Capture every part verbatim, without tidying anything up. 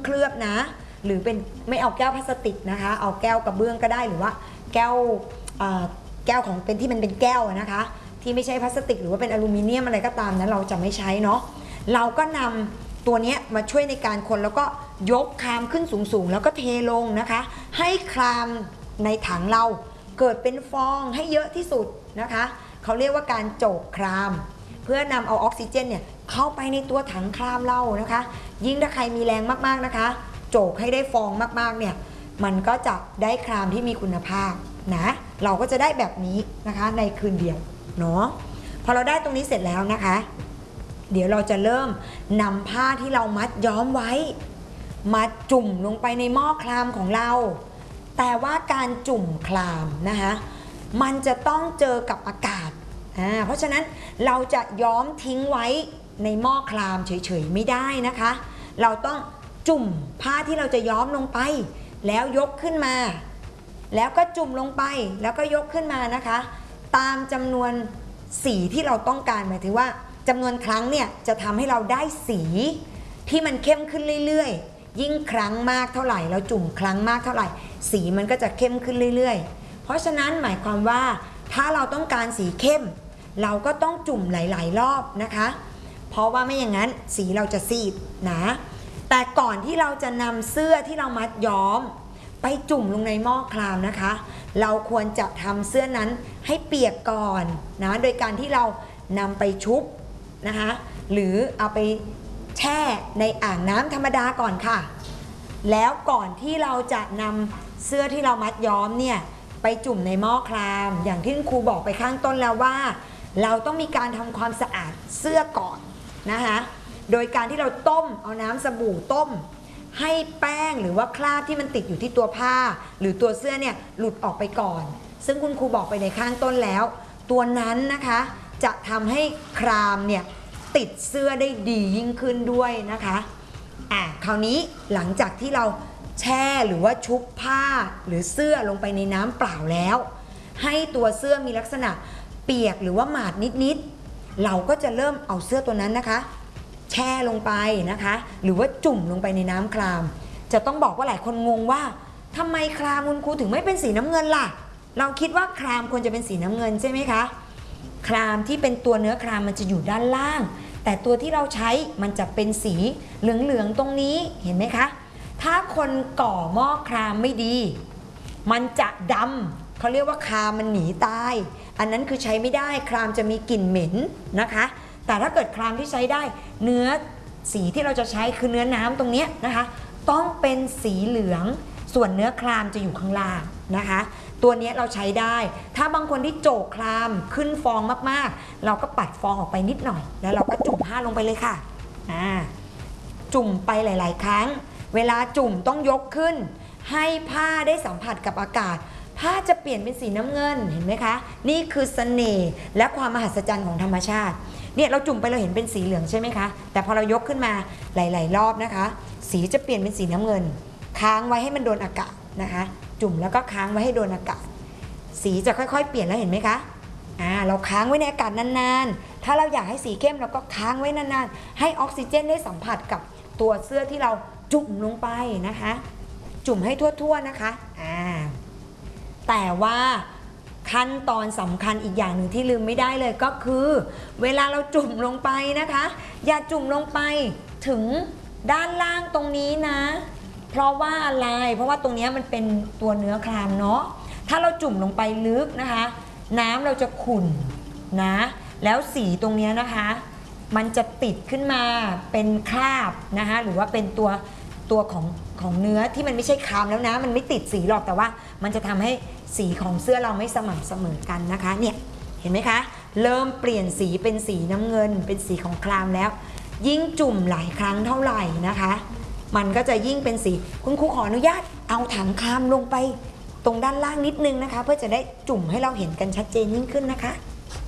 เคลือบนะหรือเป็นไม่เอาแก้วพลาสติกนะคะเอาแก้วกระเบื้องก็ได้หรือว่าแก้วแก้วของเป็นที่มันเป็นแก้วนะคะที่ไม่ใช่พลาสติกหรือว่าเป็นอลูมิเนียมอะไรก็ตามนะเราจะไม่ใช้เนาะเราก็นำตัวนี้มาช่วยในการคนแล้วก็ยกครามขึ้นสูงๆแล้วก็เทลงนะคะให้ครามในถังเราเกิดเป็นฟองให้เยอะที่สุดนะคะเขาเรียกว่าการโจกครามเพื่อนำเอาออกซิเจนเนี่ยเข้าไปในตัวถังครามเรานะคะยิ่งถ้าใครมีแรงมากๆนะคะโจกให้ได้ฟองมากๆเนี่ยมันก็จะได้ครามที่มีคุณภาพนะเราก็จะได้แบบนี้นะคะในคืนเดียวเนาะพอเราได้ตรงนี้เสร็จแล้วนะคะเดี๋ยวเราจะเริ่มนำผ้าที่เรามัดย้อมไว้มาจุ่มลงไปในหม้อครามของเราแต่ว่าการจุ่มครามนะคะมันจะต้องเจอกับอากาศอ่าเพราะฉะนั้นเราจะย้อมทิ้งไว้ในหม้อครามเฉยๆไม่ได้นะคะเราต้องจุ่มผ้าที่เราจะย้อมลงไปแล้วยกขึ้นมาแล้วก็จุ่มลงไปแล้วก็ยกขึ้นมานะคะตามจำนวนสีที่เราต้องการหมายถึงว่าจำนวนครั้งเนี่ยจะทำให้เราได้สีที่มันเข้มขึ้นเรื่อยๆยิ่งครั้งมากเท่าไหร่เราจุ่มครั้งมากเท่าไหร่สีมันก็จะเข้มขึ้นเรื่อยๆเพราะฉะนั้นหมายความว่าถ้าเราต้องการสีเข้มเราก็ต้องจุ่มหลายๆรอบนะคะเพราะว่าไม่อย่างนั้นสีเราจะซีดนะแต่ก่อนที่เราจะนำเสื้อที่เรามัดย้อมไปจุ่มลงในหม้อครามนะคะเราควรจะทำเสื้อนั้นให้เปียกก่อนนะโดยการที่เรานำไปชุบนะคะหรือเอาไปแช่ในอ่างน้ำธรรมดาก่อนค่ะแล้วก่อนที่เราจะนำเสื้อที่เรามัดย้อมเนี่ยไปจุ่มในหม้อครามอย่างที่ครูบอกไปข้างต้นแล้วว่าเราต้องมีการทำความสะอาดเสื้อก่อนนะคะโดยการที่เราต้มเอาน้ำสบู่ต้มให้แป้งหรือว่าคราบที่มันติดอยู่ที่ตัวผ้าหรือตัวเสื้อเนี่ยหลุดออกไปก่อนซึ่งคุณครูบอกไปในข้างต้นแล้วตัวนั้นนะคะจะทำให้ครามเนี่ยติดเสื้อได้ดียิ่งขึ้นด้วยนะคะอ่ะคราวนี้หลังจากที่เราแช่หรือว่าชุบผ้าหรือเสื้อลงไปในน้ำเปล่าแล้วให้ตัวเสื้อมีลักษณะเปียกหรือว่าหมาดนิดๆเราก็จะเริ่มเอาเสื้อตัวนั้นนะคะแช่ลงไปนะคะหรือว่าจุ่มลงไปในน้ำครามจะต้องบอกว่าหลายคนงงว่าทำไมครามคุณครูถึงไม่เป็นสีน้ำเงินล่ะเราคิดว่าครามควรจะเป็นสีน้ำเงินใช่ไหมคะครามที่เป็นตัวเนื้อครามมันจะอยู่ด้านล่างแต่ตัวที่เราใช้มันจะเป็นสีเหลืองๆตรงนี้เห็นไหมคะถ้าคนก่อหม้อครามไม่ดีมันจะดำเขาเรียกว่าครามมันหนีตายอันนั้นคือใช้ไม่ได้ครามจะมีกลิ่นเหม็นนะคะแต่ถ้าเกิดครามที่ใช้ได้เนื้อสีที่เราจะใช้คือเนื้อน้ำตรงนี้นะคะต้องเป็นสีเหลืองส่วนเนื้อครามจะอยู่ข้างล่างนะคะตัวนี้เราใช้ได้ถ้าบางคนที่โจกครามขึ้นฟองมากๆเราก็ปัดฟองออกไปนิดหน่อยแล้วเราก็จุ่มผ้าลงไปเลยค่ะอ่าจุ่มไปหลายๆครั้งเวลาจุ่มต้องยกขึ้นให้ผ้าได้สัมผัสกับอากาศผ้าจะเปลี่ยนเป็นสีน้ำเงินเห็นไหมคะนี่คือเสน่ห์และความมหัศจรรย์ของธรรมชาติเนี่ยเราจุ่มไปเราเห็นเป็นสีเหลืองใช่ไหมคะแต่พอเรายกขึ้นมาหลายๆรอบนะคะสีจะเปลี่ยนเป็นสีน้ำเงินค้างไว้ให้มันโดนอากาศนะคะจุ่มแล้วก็ค้างไว้ให้โดนอากาศสีจะค่อยๆเปลี่ยนแล้วเห็นไหมคะอ่าเราค้างไว้ในอากาศนานๆถ้าเราอยากให้สีเข้มเราก็ค้างไว้นานๆให้ออกซิเจนได้สัมผัสกับตัวเสื้อที่เราจุ่มลงไปนะคะจุ่มให้ทั่วๆนะคะอ่าแต่ว่าขั้นตอนสำคัญอีกอย่างหนึ่งที่ลืมไม่ได้เลยก็คือเวลาเราจุ่มลงไปนะคะอย่าจุ่มลงไปถึงด้านล่างตรงนี้นะเพราะว่าอะไรเพราะว่าตรงนี้มันเป็นตัวเนื้อครามเนาะถ้าเราจุ่มลงไปลึกนะคะน้ำเราจะขุ่นนะแล้วสีตรงนี้นะคะมันจะติดขึ้นมาเป็นคราบนะคะหรือว่าเป็นตัวตัวของของเนื้อที่มันไม่ใช่ครามแล้วนะมันไม่ติดสีหรอกแต่ว่ามันจะทำให้สีของเสื้อเราไม่สม่ำเสมอกันนะคะเนี่ยเห็นไหมคะเริ่มเปลี่ยนสีเป็นสีน้ำเงินเป็นสีของครามแล้วยิ่งจุ่มหลายครั้งเท่าไหร่นะคะมันก็จะยิ่งเป็นสีคุณครูขออนุญาตเอาถังครามลงไปตรงด้านล่างนิดนึงนะคะเพื่อจะได้จุ่มให้เราเห็นกันชัดเจนยิ่งขึ้นนะคะ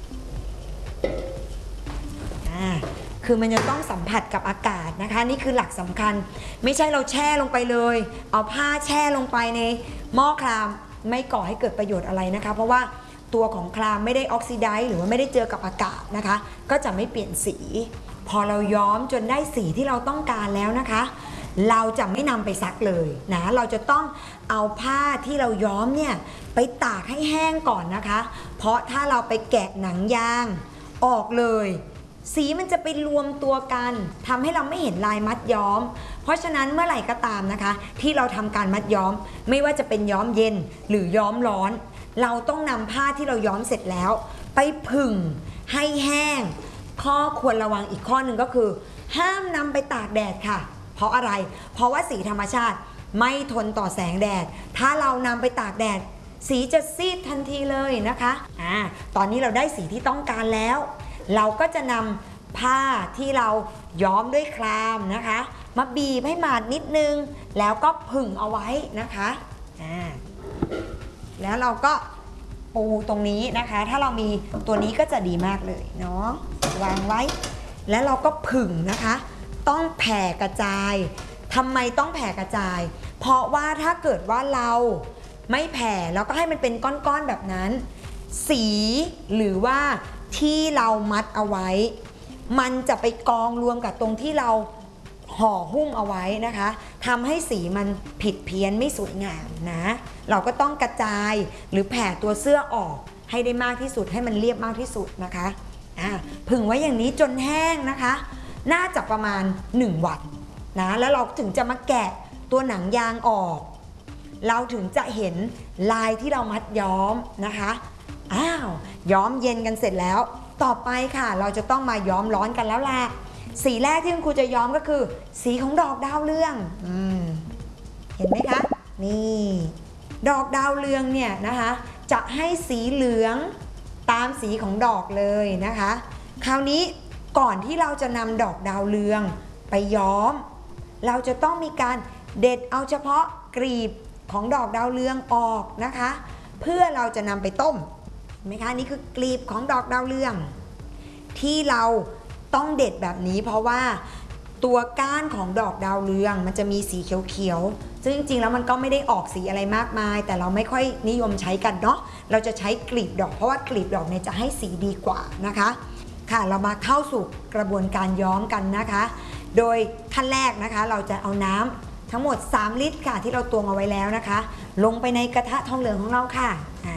อ่าคือมันจะต้องสัมผัสกับอากาศนะคะนี่คือหลักสำคัญไม่ใช่เราแช่ลงไปเลยเอาผ้าแช่ลงไปในหม้อครามไม่ก่อให้เกิดประโยชน์อะไรนะคะเพราะว่าตัวของครามไม่ได้ออกซิไดซ์หรือว่าไม่ได้เจอกับอากาศนะคะก็จะไม่เปลี่ยนสีพอเราย้อมจนได้สีที่เราต้องการแล้วนะคะเราจะไม่นำไปซักเลยนะเราจะต้องเอาผ้าที่เราย้อมเนี่ยไปตากให้แห้งก่อนนะคะเพราะถ้าเราไปแกะหนังยางออกเลยสีมันจะไปรวมตัวกันทำให้เราไม่เห็นลายมัดย้อมเพราะฉะนั้นเมื่อไหร่ก็ตามนะคะที่เราทำการมัดย้อมไม่ว่าจะเป็นย้อมเย็นหรือย้อมร้อนเราต้องนำผ้าที่เราย้อมเสร็จแล้วไปผึ่งให้แห้งข้อควรระวังอีกข้อหนึ่งก็คือห้ามนำไปตากแดดค่ะเพราะอะไรเพราะว่าสีธรรมชาติไม่ทนต่อแสงแดดถ้าเรานำไปตากแดดสีจะซีดทันทีเลยนะคะอ่าตอนนี้เราได้สีที่ต้องการแล้วเราก็จะนำผ้าที่เราย้อมด้วยครามนะคะมาบีบให้หมาดนิดนึงแล้วก็ผึ่งเอาไว้นะคะอ่าแล้วเราก็ปูตรงนี้นะคะถ้าเรามีตัวนี้ก็จะดีมากเลยเนาะวางไว้แล้วเราก็ผึ่งนะคะต้องแผ่กระจายทำไมต้องแผ่กระจายเพราะว่าถ้าเกิดว่าเราไม่แผ่แล้วก็ให้มันเป็นก้อนๆแบบนั้นสีหรือว่าที่เรามัดเอาไว้มันจะไปกองรวมกับตรงที่เราห่อหุ้มเอาไว้นะคะทำให้สีมันผิดเพี้ยนไม่สวยงามนะเราก็ต้องกระจายหรือแผ่ตัวเสื้อออกให้ได้มากที่สุดให้มันเรียบมากที่สุดนะคะอ่าผึ่งไว้อย่างนี้จนแห้งนะคะน่าจะประมาณหนึ่งวันนะแล้วเราถึงจะมาแกะตัวหนังยางออกเราถึงจะเห็นลายที่เรามัดย้อมนะคะอ้าวย้อมเย็นกันเสร็จแล้วต่อไปค่ะเราจะต้องมาย้อมร้อนกันแล้วล่ะสีแรกที่คุณครูจะย้อมก็คือสีของดอกดาวเรืองอืมเห็นไหมคะนี่ดอกดาวเรืองเนี่ยนะคะจะให้สีเหลืองตามสีของดอกเลยนะคะคราวนี้ก่อนที่เราจะนำดอกดาวเรืองไปย้อมเราจะต้องมีการเด็ดเอาเฉพาะกลีบของดอกดาวเรืองออกนะคะเพื่อเราจะนำไปต้มเห็นไหมคะนี่คือกลีบของดอกดาวเรืองที่เราต้องเด็ดแบบนี้เพราะว่าตัวก้านของดอกดาวเรืองมันจะมีสีเขียวๆซึ่งจริงๆแล้วมันก็ไม่ได้ออกสีอะไรมากมายแต่เราไม่ค่อยนิยมใช้กันเนาะเราจะใช้กลีบดอกเพราะว่ากลีบดอกเนี่ยจะให้สีดีกว่านะคะค่ะเรามาเข้าสู่กระบวนการย้อมกันนะคะโดยขั้นแรกนะคะเราจะเอาน้ำทั้งหมดสามลิตรค่ะที่เราตวงเอาไว้แล้วนะคะลงไปในกระทะทองเหลืองของเราค่ะ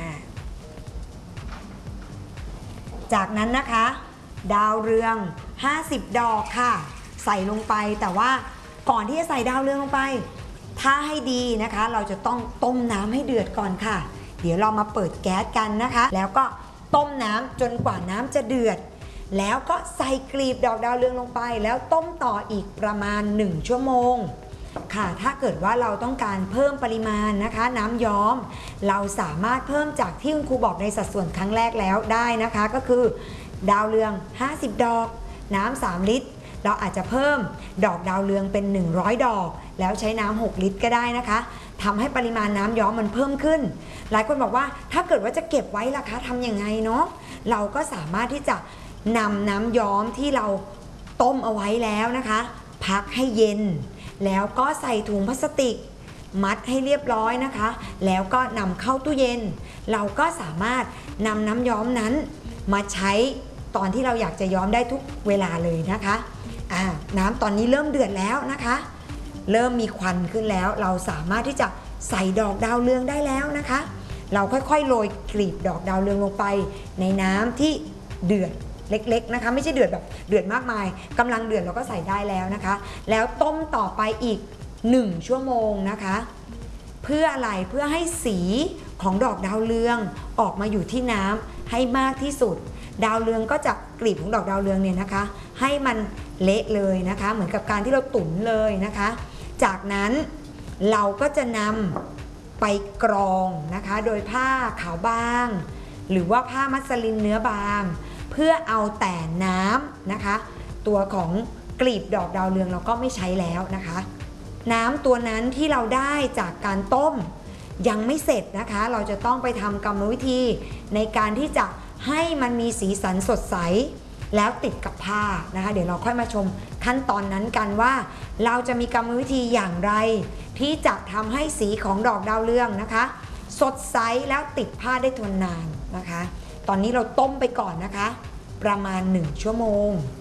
จากนั้นนะคะดาวเรืองห้าสิบดอกค่ะใส่ลงไปแต่ว่าก่อนที่จะใส่ดาวเรืองลงไปถ้าให้ดีนะคะเราจะต้องต้มน้ำให้เดือดก่อนค่ะเดี๋ยวเรามาเปิดแก๊สกันนะคะแล้วก็ต้มน้ำจนกว่าน้ำจะเดือดแล้วก็ใส่กลีบดอกดาวเรืองลงไปแล้วต้มต่ออีกประมาณหนึ่งชั่วโมงค่ะถ้าเกิดว่าเราต้องการเพิ่มปริมาณนะคะน้ำย้อมเราสามารถเพิ่มจากที่คุณครูบอกในสัดส่วนครั้งแรกแล้วได้นะคะก็คือดาวเรืองห้าสิบดอกน้ำสามลิตรเราอาจจะเพิ่มดอกดาวเรืองเป็นหนึ่งร้อยดอกแล้วใช้น้ำหกลิตรก็ได้นะคะทำให้ปริมาณน้ำย้อมมันเพิ่มขึ้นหลายคนบอกว่าถ้าเกิดว่าจะเก็บไว้ล่ะคะทำยังไงเนาะเราก็สามารถที่จะนำน้ำย้อมที่เราต้มเอาไว้แล้วนะคะพักให้เย็นแล้วก็ใส่ถุงพลาสติกมัดให้เรียบร้อยนะคะแล้วก็นำเข้าตู้เย็นเราก็สามารถนำน้ำย้อมนั้นมาใช้ตอนที่เราอยากจะย้อมได้ทุกเวลาเลยนะคะอ่าน้ำตอนนี้เริ่มเดือดแล้วนะคะเริ่มมีควันขึ้นแล้วเราสามารถที่จะใส่ดอกดาวเรืองได้แล้วนะคะเราค่อยๆโรยกลีบดอกดาวเรืองลงไปในน้ำที่เดือดเล็กๆนะคะไม่ใช่เดือดแบบเดือดมากมายกำลังเดือดเราก็ใส่ได้แล้วนะคะแล้วต้มต่อไปอีกหนึ่งชั่วโมงนะคะเพื่ออะไรเพื่อให้สีของดอกดาวเรืองออกมาอยู่ที่น้ำให้มากที่สุดดาวเรืองก็จะกลีบของดอกดาวเรืองเนี่ยนะคะให้มันเละเลยนะคะเหมือนกับการที่เราตุ๋นเลยนะคะจากนั้นเราก็จะนำไปกรองนะคะโดยผ้าขาวบางหรือว่าผ้ามัสลินเนื้อบางเพื่อเอาแต่น้ำนะคะตัวของกลีบดอกดาวเรืองเราก็ไม่ใช้แล้วนะคะน้ำตัวนั้นที่เราได้จากการต้มยังไม่เสร็จนะคะเราจะต้องไปทำกรรมวิธีในการที่จะให้มันมีสีสันสดใสแล้วติดกับผ้านะคะเดี๋ยวเราค่อยมาชมขั้นตอนนั้นกันว่าเราจะมีกรรมวิธีอย่างไรที่จะทำให้สีของดอกดาวเรืองนะคะสดใสแล้วติดผ้าได้ทนนานนะคะตอนนี้เราต้มไปก่อนนะคะประมาณหนึ่งชั่วโมง